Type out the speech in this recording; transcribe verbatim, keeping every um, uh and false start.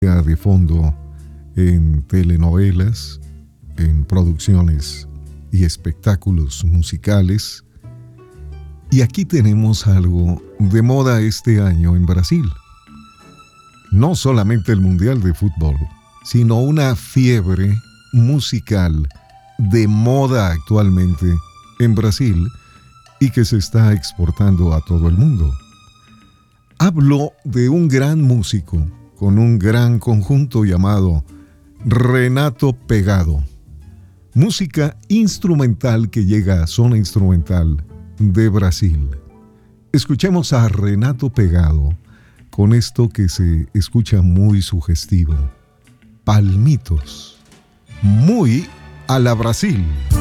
de fondo en telenovelas, en producciones y espectáculos musicales. Y aquí tenemos algo de moda este año en Brasil. No solamente el Mundial de Fútbol, sino una fiebre musical de moda actualmente en Brasil y que se está exportando a todo el mundo. Hablo de un gran músico con un gran conjunto llamado Renato Pegado. Música instrumental que llega a zona instrumental de Brasil. Escuchemos a Renato Pegado con esto que se escucha muy sugestivo. Palmitos. Muy a la Brasil.